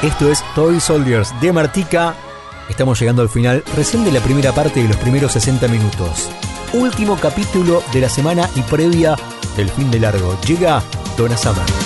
Esto es Toy Soldiers de Martika. Estamos llegando al final recién de la primera parte de los primeros 60 minutos. Último capítulo de la semana y previa del fin de largo. Llega Donna Summer.